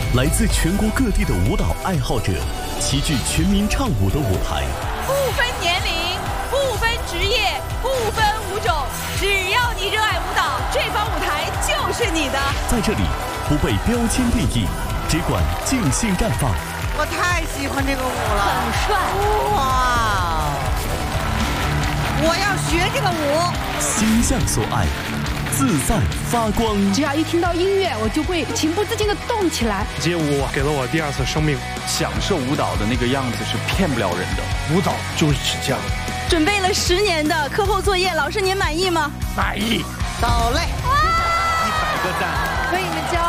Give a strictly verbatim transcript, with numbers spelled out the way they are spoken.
来自全国各地的舞蹈爱好者齐聚全民唱舞的舞台， 不分年龄，不分职业，不分舞种，只要你热爱舞蹈，这方舞台就是你的。 在这里不被标签定义，只管尽兴绽放。 我太喜欢这个舞了， 很帅哇！我要学这个舞， 心向所爱，自在发光。 只要一听到音乐，我就会情不自禁地动起来。 街舞给了我第二次生命， 享受舞蹈的那个样子是骗不了人的。 舞蹈就是这样。 准备了十年的课后作业，老师您满意吗？ 满意。 走嘞！ 一百个赞。 为你们骄傲。